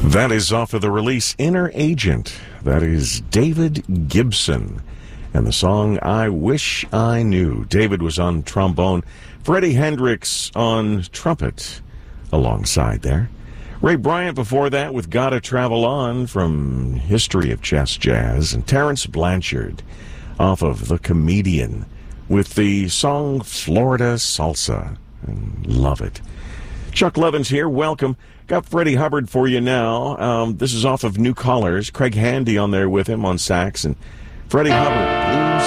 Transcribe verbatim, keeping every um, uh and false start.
That is off of the release Inner Agent. That is David Gibson. And the song I Wish I Knew. David was on trombone. Freddie Hendrix on trumpet alongside there. Ray Bryant before that with Gotta Travel On from History of Chess Jazz. And Terrence Blanchard off of The Comedian with the song Florida Salsa. And love it. Chuck Levins here. Welcome. Got Freddie Hubbard for you now. Um, this is off of New Callers. Craig Handy on there with him on sax. And Freddie Hubbard.